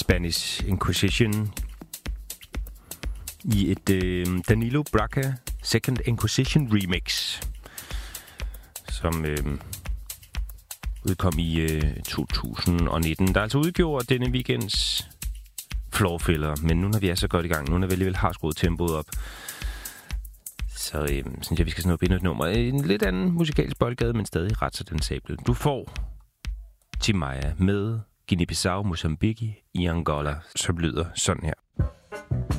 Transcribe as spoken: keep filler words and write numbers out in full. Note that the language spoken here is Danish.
Spanish Inquisition i et øh, Danilo Braca Second Inquisition remix, som øh, udkom i øh, to tusind og nitten. Der er altså udgjort denne weekends floorfiller, men nu når vi er så godt i gang, nu når vi alligevel har skruet tempoet op, så øh, synes jeg, vi skal snuppe ind et nummer. En lidt anden musikalsk boldgade, men stadig ret så dansabel. Du får Timaya med Guinea-Bissau, Mozambique i Angola, som lyder sådan her.